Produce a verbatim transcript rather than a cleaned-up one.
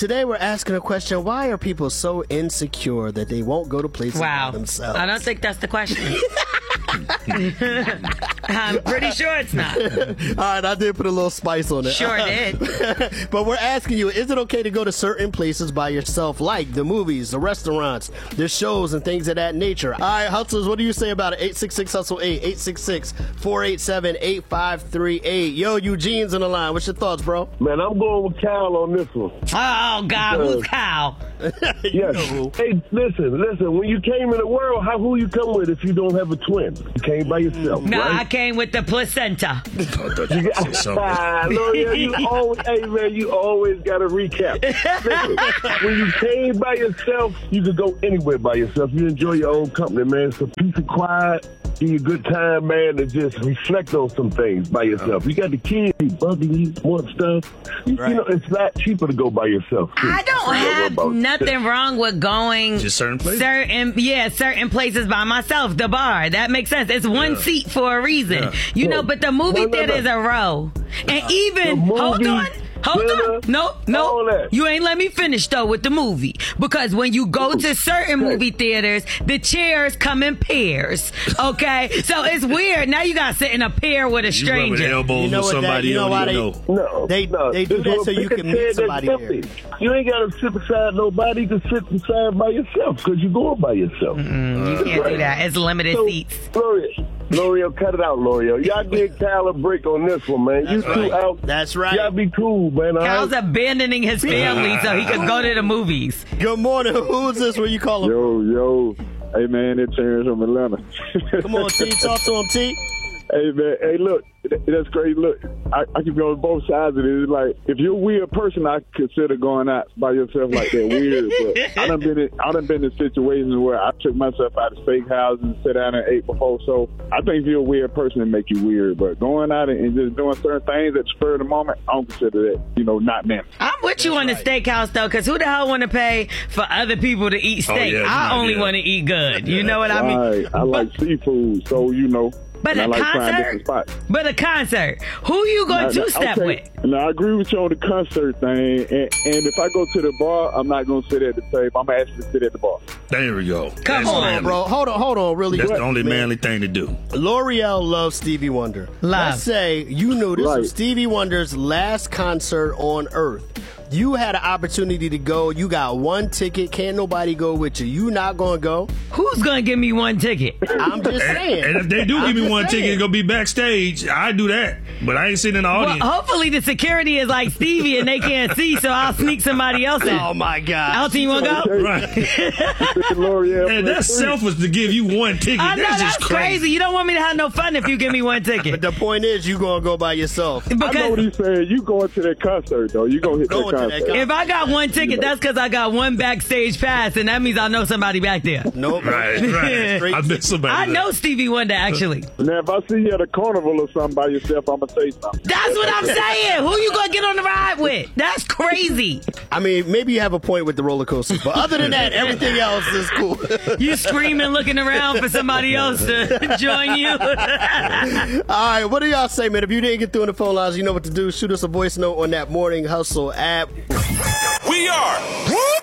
today we're asking a question: why are people so insecure that they won't go to places wow. by themselves? I don't think that's the question. I'm pretty sure it's not. All right, I did put a little spice on it. Sure did. But we're asking you, is it okay to go to certain places by yourself, like the movies, the restaurants, the shows, and things of that nature? All right, Hustlers, what do you say about it? eight six six hustle eight, eight six six, four eight seven, eight five three eight. Yo, Eugene's on the line. What's your thoughts, bro? Man, I'm going with Kyle on this one. Oh, God, Because, who's Kyle? Yes. Hey, listen, listen. When you came in the world, how who you come with if you don't have a twin? You came by yourself, No, right? I came with the placenta. You got, Lord, you always, hey, man, you always got to recap. Listen, when you came by yourself, you could go anywhere by yourself. You enjoy your own company, man. So peace and quiet. Give you a good time, man, to just reflect on some things by yourself. You got the kids, you bugging, you want stuff. You, Right. you know, it's not cheaper to go by yourself. Too. I don't have about nothing wrong with going Just certain places? certain yeah, certain places by myself. The bar, that makes sense. It's one Yeah. seat for a reason. Yeah. You know, but the movie No, no, theater no. is a row. And even The movie hold on. Hold theater, on. No, all no. that. You ain't let me finish though with the movie. Because when you go to certain movie theaters, the chairs come in pairs. Okay? So it's weird. Now you gotta sit in a pair with a You rubbing stranger. elbows You know with what that- somebody you know you why don't they- even know. No, They- no. they do This that one so you pick can a meet chair that's somebody empty. there. You ain't got to sit beside nobody. You can sit beside by yourself because you're going by yourself. Mm, you can't do that. It's limited So, seats. L'Oreal, L'Oreal, cut it out, L'Oreal. Y'all give Kyle a break on this one, man. You That's two right. out. That's right. Y'all be cool, man. all Kyle's right? abandoning his family so he could go to the movies. Good morning. Who's this? Where you calling? Yo, yo. Hey, man, it's Terrence from Atlanta. Come on, T. Talk to him, T. Hey, man. Hey, look. That's crazy. Look, I, I can go on both sides of it. It's like, if you're a weird person, I consider going out by yourself like that weird. But I done been in, I done been in situations where I took myself out of steak houses and sat down and ate before. So I think if you're a weird person, it make you weird. But going out and, and just doing certain things at the spur of the moment, I don't consider that, you know, not them. I'm with you on the steakhouse though, because who the hell want to pay for other people to eat Oh, steak? yeah, I no, only yeah. want to eat good. You know what I mean? Right. I like seafood, so, you know. But and I a like trying concert, different spots. but a concert. Who you going Now, to now, step okay. with? Now, I agree with you on the concert thing. And, and if I go to the bar, I'm not going to sit at the table. I'm going to actually sit at the bar. There we go. Come That's on, manly. Bro, hold on, hold on, really That's quick. the only man. manly thing to do. L'Oreal loves Stevie Wonder. Love. Let's say you knew this Right. was Stevie Wonder's last concert on Earth. You had an opportunity to go. You got one ticket. Can't nobody go with you. You not going to go? Who's going to give me one ticket? I'm just saying. And if they do I'm give me just one saying. ticket and go be backstage, I do that. But I ain't sitting in the Well, audience. hopefully the security is like Stevie and they can't see, so I'll sneak somebody else in. Oh, my God. Elton, you want to go? Right. L'Oreal, And that's selfish to give you one ticket. I know, that's that's just crazy. crazy. You don't want me to have no fun if you give me one But ticket. the point is, you going to go by yourself. I know what Because he's saying. You going to that concert, though. You going to hit that Going to that concert. concert. if I got one ticket, that's because I got one backstage pass, and that means I know somebody back there. Nope. Right, right. Straight I bet somebody. I does. know Stevie Wonder, actually. Now, if I see you at a carnival or something by yourself, I'm going to say something. That's what I'm saying. Who you gonna get on the ride with? That's crazy. I mean, maybe you have a point with the roller coasters, but other than that, everything else is cool. You screaming, looking around for somebody else to join you. All right, what do y'all say, man? If you didn't get through on the phone lines, you know what to do. Shoot us a voice note on that Morning Hustle app. We are